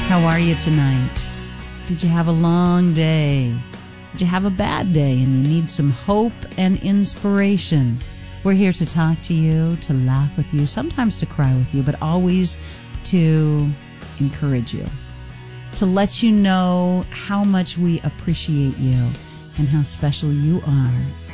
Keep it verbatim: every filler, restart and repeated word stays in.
How are you tonight? Did you have a long day? Did you have a bad day and you need some hope and inspiration? We're here to talk to you, to laugh with you, sometimes to cry with you, but always to encourage you, to let you know how much we appreciate you and how special you are